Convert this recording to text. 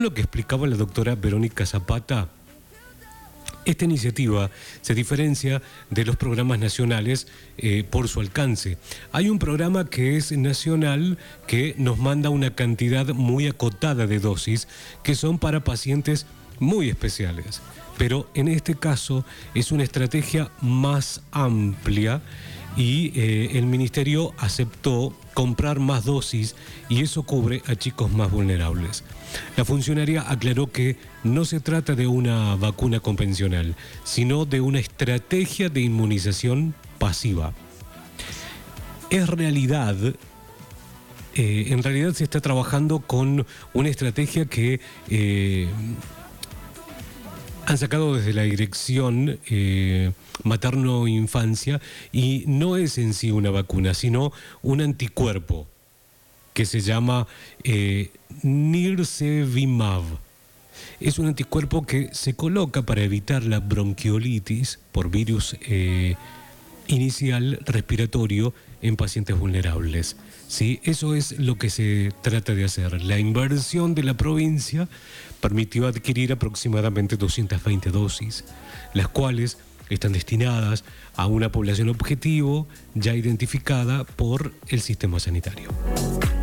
Lo que explicaba la doctora Verónica Zapata, esta iniciativa se diferencia de los programas nacionales por su alcance. Hay un programa que es nacional que nos manda una cantidad muy acotada de dosis que son para pacientes muy especiales. Pero en este caso es una estrategia más amplia y el Ministerio aceptó comprar más dosis y eso cubre a chicos más vulnerables. La funcionaria aclaró que no se trata de una vacuna convencional, sino de una estrategia de inmunización pasiva. En realidad se está trabajando con una estrategia que han sacado desde la dirección materno-infancia y no es en sí una vacuna, sino un anticuerpo que se llama Nirsevimab. Es un anticuerpo que se coloca para evitar la bronquiolitis por virus inicial respiratorio en pacientes vulnerables. ¿Sí? Eso es lo que se trata de hacer. La inversión de la provincia permitió adquirir aproximadamente 220 dosis, las cuales están destinadas a una población objetivo ya identificada por el sistema sanitario.